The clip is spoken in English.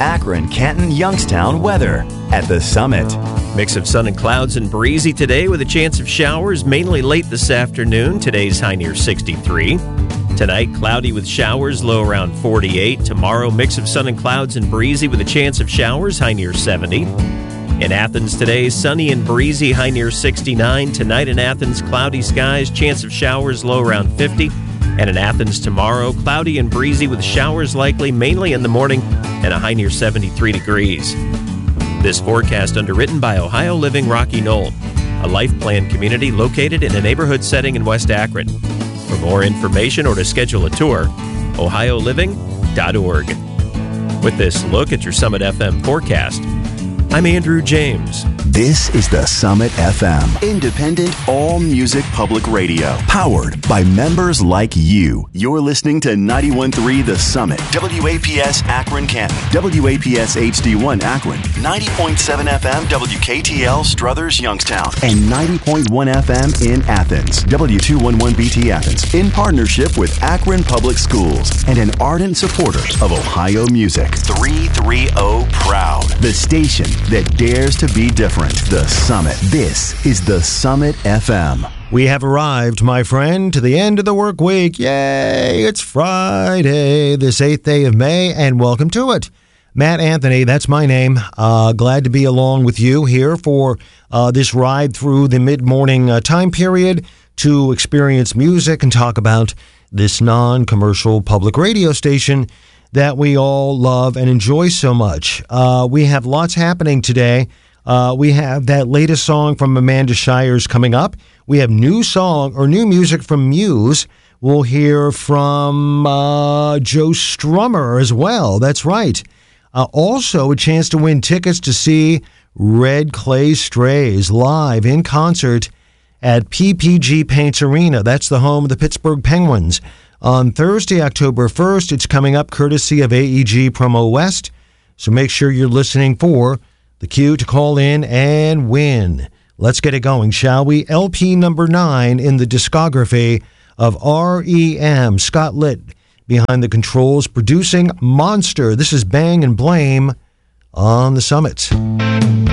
Akron, Canton, Youngstown weather at The Summit. Mix of sun and clouds and breezy today with a chance of showers mainly late this afternoon. Today's high near 63. Tonight, cloudy with showers, low around 48. Tomorrow, mix of sun and clouds and breezy with a chance of showers, high near 70. In Athens today, sunny and breezy, high near 69. Tonight in Athens, cloudy skies, chance of showers, low around 50. And in Athens tomorrow, cloudy and breezy with showers likely mainly in the morning and a high near 73 degrees. This forecast underwritten by Ohio Living Rocky Knoll, a life plan community located in a neighborhood setting in West Akron. For more information or to schedule a tour, ohioliving.org. With this look at your Summit FM forecast, I'm Andrew James. This is the Summit FM, independent all-music public radio, powered by members like you. You're listening to 91.3 The Summit, WAPS Akron Canton, WAPS HD1 Akron, 90.7 FM WKTL Struthers Youngstown, and 90.1 FM in Athens, W211BT Athens, in partnership with Akron Public Schools and an ardent supporter of Ohio music. 330 Proud, the station that dares to be different. The Summit. This is the Summit FM. We have arrived, my friend, to the end of the work week. Yay! It's Friday, this 8th day of May, and welcome to it. Matt Anthony, that's my name. Glad to be along with you here for this ride through the mid-morning time period to experience music and talk about this non-commercial public radio station that we all love and enjoy so much. We have lots happening today. We have that latest song from Amanda Shires coming up. We have new music from Muse. We'll hear from Joe Strummer as well. That's right. Also, a chance to win tickets to see Red Clay Strays live in concert at PPG Paints Arena. That's the home of the Pittsburgh Penguins. On Thursday, October 1st, it's coming up courtesy of AEG Promo West. So make sure you're listening for the cue to call in and win. Let's get it going, shall we? LP number 9 in the discography of REM. Scott Litt behind the controls, producing Monster. This is Bang and Blame on the Summit.